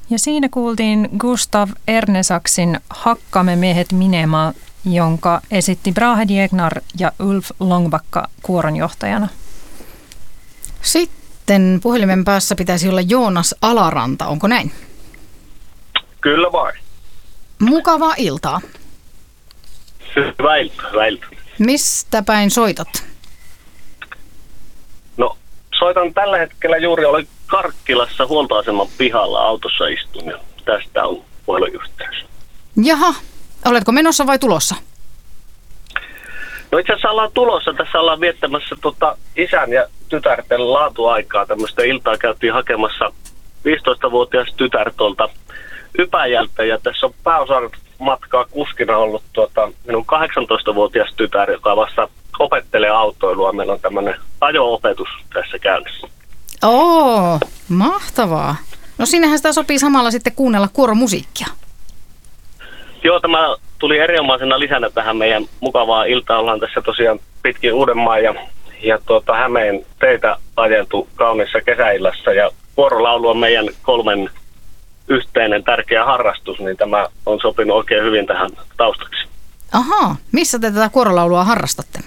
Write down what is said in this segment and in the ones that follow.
Ja siinä kuultiin Gustav Ernesaksin Hakkamme miehet Minema, jonka esitti Brahe Diegnar ja Ulf Långbacka kuoronjohtajana. Sitten puhelimen päässä pitäisi olla Joonas Alaranta, onko näin? Kyllä vain. Mukavaa iltaa. Hyvää iltaa. Mistä päin soitat? No, soitan tällä hetkellä juuri, olen Karkkilassa huoltoaseman pihalla, autossa istun ja tästä on puheluyhteys. Jaha, oletko menossa vai tulossa? No itse asiassa ollaan tulossa, tässä ollaan viettämässä isän ja tytärten laatuaikaa. Tämmöistä iltaa käytiin hakemassa 15-vuotias tytär tuolta Ypäjältä ja tässä on pääosan matkaa kuskina ollut minun 18-vuotias tytär, joka vasta opettelee autoilua. Meillä on tämmöinen ajo-opetus tässä käynnissä. Oo, mahtavaa. No siinähän sitä sopii samalla sitten kuunnella kuoromusiikkia. Joo, tämä tuli erinomaisena lisänä tähän meidän mukavaa iltaa. Ollaan tässä tosiaan pitkin Uudenmaan ja Hämeen teitä ajeltu kaunissa kesäillassa. Ja kuorolaulu on meidän 3 yhteinen tärkeä harrastus, niin tämä on sopinut oikein hyvin tähän taustaksi. Ahaa, missä te tätä kuorolaulua harrastatte?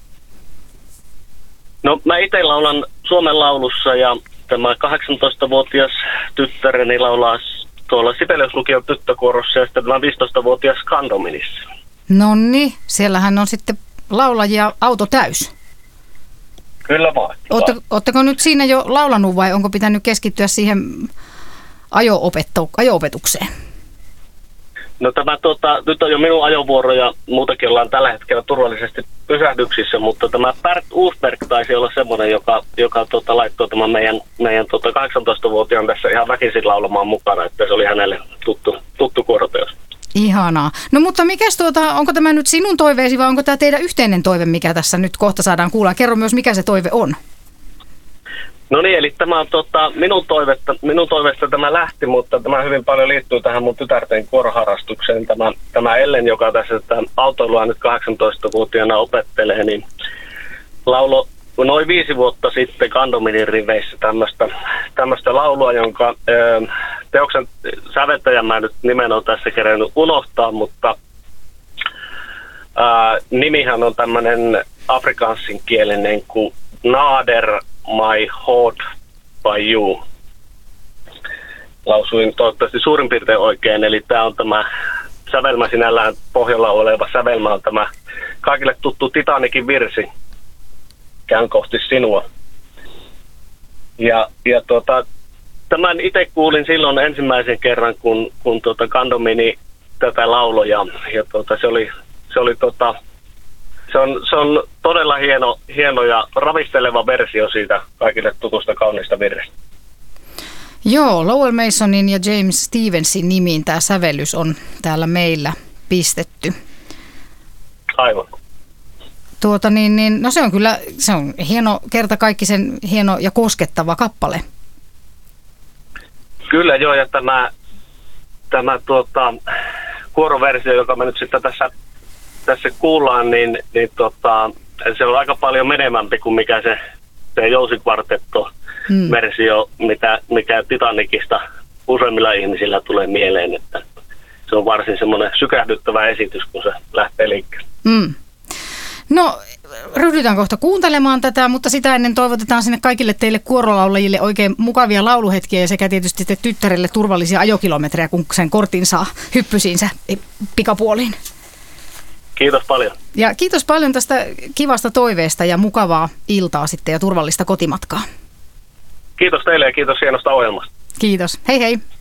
No mä itse laulan Suomen laulussa ja tämä 18-vuotias tyttäreni laulaa tuolla Sibeliuslukion tyttökuorossa ja sitten tämä 15-vuotias Kandominissa. Nonni, siellähän on sitten laulajia auto täys. Kyllä vaan. Ootteko nyt siinä jo laulanut vai onko pitänyt keskittyä siihen ajo-opetukseen? No tämä nyt on jo minun ajovuoro ja muutakin ollaan tällä hetkellä turvallisesti pysähdyksissä, mutta tämä Bert Uusberg taisi olla semmoinen, joka laittoi tämän meidän 18-vuotiaan tässä ihan väkisin laulamaan mukana, että se oli hänelle tuttu kuoroteos. Ihanaa. No mutta onko tämä nyt sinun toiveesi vai onko tämä teidän yhteinen toive, mikä tässä nyt kohta saadaan kuulla? Kerro myös, mikä se toive on. No niin, eli tämä on minun toiveesta tämä lähti, mutta tämä hyvin paljon liittyy tähän mun tytärten kuoroharrastukseen. Tämä Ellen, joka tässä autoilua nyt 18-vuotiaana opettelee, niin laulo noin 5 vuotta sitten Kandominin riveissä tämmöistä laulua, jonka teoksen säveltäjän mä nyt nimen on tässä kerennyt unohtaa, mutta nimihän on tämmöinen afrikanssinkielinen kuin Nader My Heart by You. Lausuin toivottavasti suurin piirtein oikein, eli tämä on tämä sävelmä sinällään pohjalla oleva sävelmä on tämä kaikille tuttu Titanikin virsi. Käyn kohti sinua. Ja tämän itse kuulin silloin ensimmäisen kerran, kun Kandomini tätä lauloja ja se on todella hieno ja ravisteleva versio siitä kaikille tutusta kaunista virrestä. Joo, Lowell Masonin ja James Stevensin nimiin tämä sävellys on täällä meillä pistetty. Aivan. No se on hieno kertakaikkisen hieno ja koskettava kappale. Kyllä joo, ja tämä kuoroversio, joka me nyt sitten tässä kuullaan, niin se on aika paljon menemämpi kuin mikä se jousikvartetto-versio, mikä Titanicista useimmilla ihmisillä tulee mieleen, että se on varsin semmoinen sykähdyttävä esitys, kun se lähtee liikkeelle. Mm. No, ryhdytään kohta kuuntelemaan tätä, mutta sitä ennen toivotetaan sinne kaikille teille kuorolaulajille oikein mukavia lauluhetkiä sekä tietysti te tyttärelle turvallisia ajokilometrejä, kun sen kortin saa hyppysiinsä pikapuoliin. Kiitos paljon. Ja kiitos paljon tästä kivasta toiveesta ja mukavaa iltaa sitten ja turvallista kotimatkaa. Kiitos teille ja kiitos hienosta ohjelmasta. Kiitos. Hei hei.